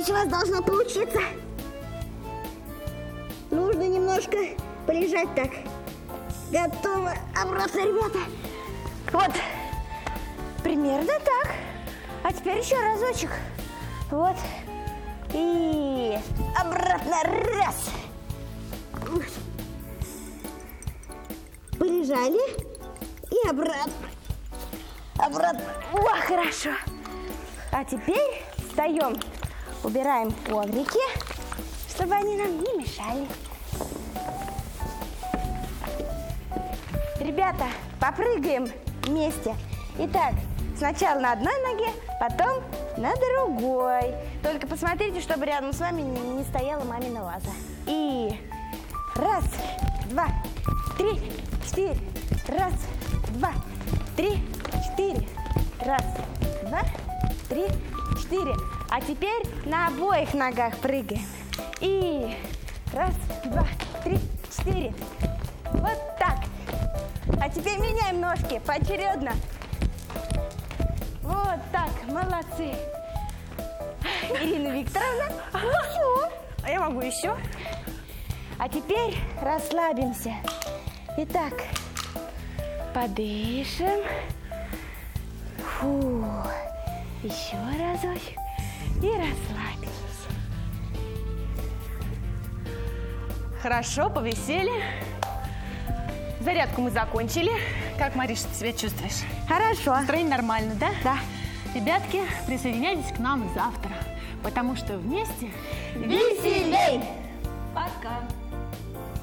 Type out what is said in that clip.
Надеюсь, у вас должно получиться. Нужно немножко полежать так. Готово. Обратно, ребята. Вот. Примерно так. А теперь еще разочек. Вот. И обратно. Раз. Полежали. И обратно. Обратно. О, хорошо. А теперь встаем. Убираем коврики, чтобы они нам не мешали. Ребята, попрыгаем вместе. Итак, сначала на одной ноге, потом на другой. Только посмотрите, чтобы рядом с вами не стояла мамина ваза. И раз, два, три, четыре. Раз, два, три, четыре. Раз, два, три, четыре. А теперь на обоих ногах прыгаем. И раз, два, три, четыре. Вот так. А теперь меняем ножки поочередно. Вот так, молодцы. Ирина Викторовна, все. А я могу еще? А теперь расслабимся. Итак, подышим. Фу. Еще разочек. И расслабились. Хорошо, повесели. Зарядку мы закончили. Как, Мариша, ты себя чувствуешь? Хорошо. Настроение нормально, да? Да. Ребятки, присоединяйтесь к нам завтра, потому что вместе веселей! Пока!